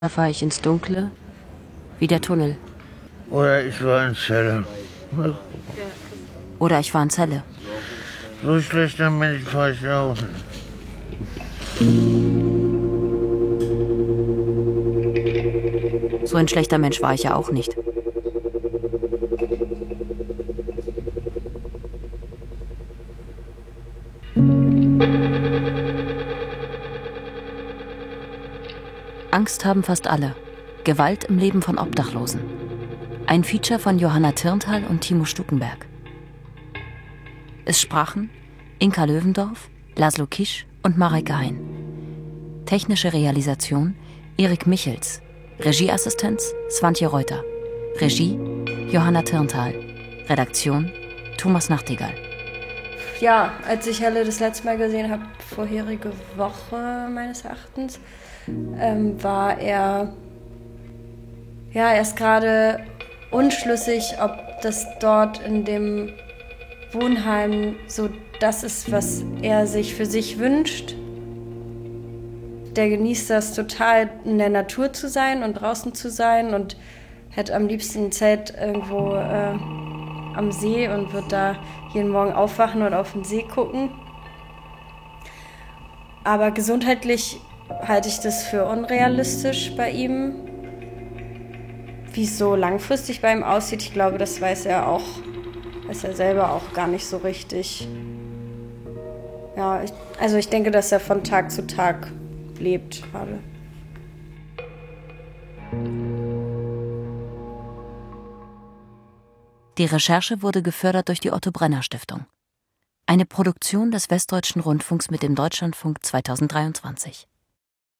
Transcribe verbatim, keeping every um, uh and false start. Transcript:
Da fahre ich ins Dunkle, wie der Tunnel. Oder ich war in Zelle. Oder ich war in Zelle. So schlechter Mensch war ich auch. So ein schlechter Mensch war ich ja auch nicht. Angst haben fast alle. Gewalt im Leben von Obdachlosen. Ein Feature von Johanna Tyrntal und Timo Stukenberg. Es sprachen Inka Löwendorf, Laszlo Kisch und Mareike Hein. Technische Realisation Erik Michels. Regieassistenz Swantje Reuter. Regie Johanna Tyrntal. Redaktion Thomas Nachtigall. Ja, als ich Helle das letzte Mal gesehen habe, vorherige Woche meines Erachtens, ähm, war er ja erst gerade unschlüssig, ob das dort in dem Wohnheim so das ist, was er sich für sich wünscht. Der genießt das total, in der Natur zu sein und draußen zu sein und hätte am liebsten ein Zelt irgendwo äh, am See und wird da jeden Morgen aufwachen und auf den See gucken. Aber gesundheitlich halte ich das für unrealistisch bei ihm. Wie es so langfristig bei ihm aussieht, ich glaube, das weiß er auch, weiß er selber auch gar nicht so richtig. Ja, ich, also ich denke, dass er von Tag zu Tag lebt gerade. Die Recherche wurde gefördert durch die Otto-Brenner-Stiftung. Eine Produktion des Westdeutschen Rundfunks mit dem Deutschlandfunk zweitausenddreiundzwanzig.